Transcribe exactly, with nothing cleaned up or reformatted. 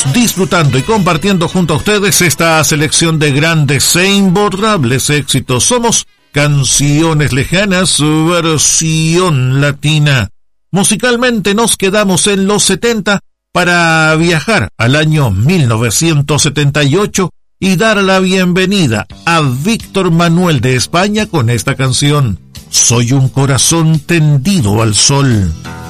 disfrutando y compartiendo junto a ustedes esta selección de grandes e imborrables éxitos. Somos Canciones Lejanas, versión latina. Musicalmente nos quedamos en los setenta para viajar al año mil novecientos setenta y ocho y dar la bienvenida a Víctor Manuel de España con esta canción, Soy un corazón tendido al sol.